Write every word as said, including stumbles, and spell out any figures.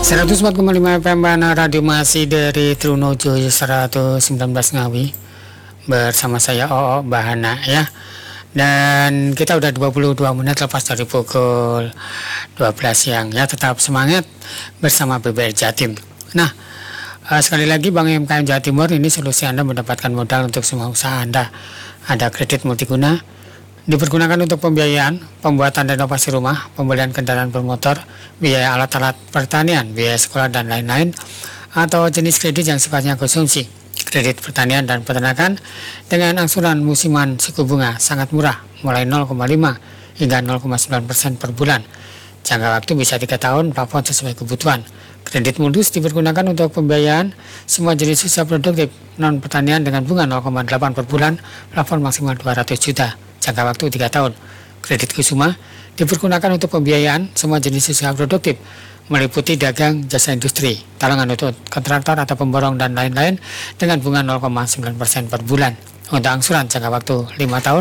seratus empat koma lima F M Bana Radio masih dari Trunojo seratus sembilan belas Ngawi bersama saya O O Bahana ya. Dan kita udah dua puluh dua menit lepas dari pukul dua belas siang ya. Tetap semangat bersama B B R Jatim. Nah, uh, sekali lagi Bank M K M Jawa Timur ini solusi Anda mendapatkan modal untuk semua usaha Anda. Ada kredit multiguna, dipergunakan untuk pembiayaan, pembuatan renovasi rumah, pembelian kendaraan bermotor, biaya alat-alat pertanian, biaya sekolah dan lain-lain, atau jenis kredit yang sifatnya konsumsi, kredit pertanian dan peternakan dengan angsuran musiman suku bunga sangat murah, mulai nol koma lima hingga nol koma sembilan persen per bulan. Jangka waktu bisa tiga tahun, plafon sesuai kebutuhan. Kredit mulus dipergunakan untuk pembiayaan semua jenis usaha produktif non pertanian dengan bunga nol koma delapan per bulan, plafon maksimal dua ratus juta. Jangka waktu tiga tahun. Kredit Kusuma dipergunakan untuk pembiayaan semua jenis usaha produktif meliputi dagang, jasa industri, talangan untuk kontraktor atau pemborong dan lain-lain dengan bunga nol koma sembilan persen per bulan. Untuk angsuran jangka waktu lima tahun